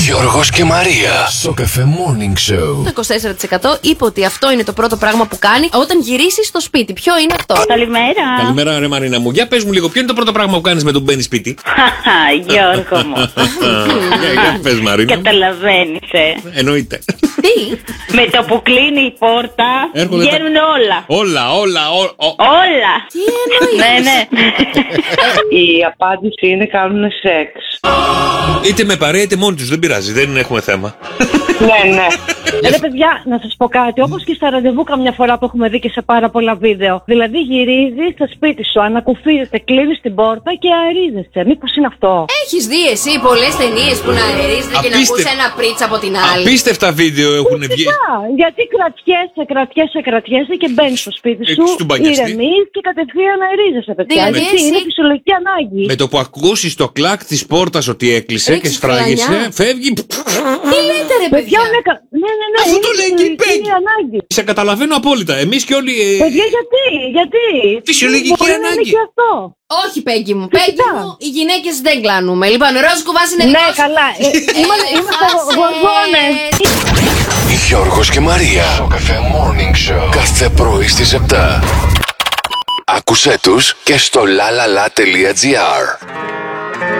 Γιώργος και Μαρία. Σοκαφέ Morning Show. Το 24% είπε ότι αυτό είναι το πρώτο πράγμα που κάνει όταν γυρίσει στο σπίτι. Ποιο είναι αυτό? Καλημέρα. Καλημέρα, ρε Μαρίνα μου. Για πες μου λίγο, ποιο είναι το πρώτο πράγμα που κάνεις με τον μπαίνει σπίτι? Γιώργο μου. Για πες, Μαρίνα. Καταλαβαίνεις, Εννοείται. Τι? Με το που κλείνει η πόρτα βγαίνουν όλα. Όλα. Όλα. Τι εννοείς? Ναι. Η απάντηση είναι κάνουν σεξ. Είτε με παρέα είτε μόνοι τους, δεν πειράζει, δεν έχουμε θέμα. Ναι. Ρε παιδιά, να σας πω κάτι. Όπως και στα ραντεβού καμιά φορά που έχουμε δει και σε πάρα πολλά βίντεο. Δηλαδή γυρίζεις στο σπίτι σου, ανακουφίζεσαι, κλείνεις την πόρτα και αερίζεσαι. Μήπως είναι αυτό? Έχεις δει εσύ πολλές ταινίες που να αερίζεται και να ακούς ένα πρίτς από την άλλη? Απίστευτα βίντεο έχουν βγει. Γιατί κρατιέσαι και μπαίνεις στο σπίτι σου, ηρεμείς και κατευθείαν αερίζεσαι, παιδιά. Δηλαδή Γιατί είναι φυσιολογική ανάγκη. Με το που ακούσεις το κλακ της πόρτας ότι έκλεισε και σφράγισε, φεύγει. Τι λέτε ρε παιδιά? Ναι. Αυτό το λέει και η Πέγγι. Είναι ανάγκη. Σε καταλαβαίνω απόλυτα. Εμείς και όλοι. Παιδιά, γιατί? Φυσιολογική Μπορεί να είναι ανάγκη. και αυτό. Όχι, Πέγγι μου. Πέγγι μου, οι γυναίκες δεν κλάνουμε. Λοιπόν, ροζ κουβάς είναι Ναι, δικός σου. καλά. Είμαστε γοργόνες. Γιώργος και Μαρία. Σοκαφέ Morning Show. Κάθε πρωί στις 7. Άκουσέ τους και στο lalala.gr.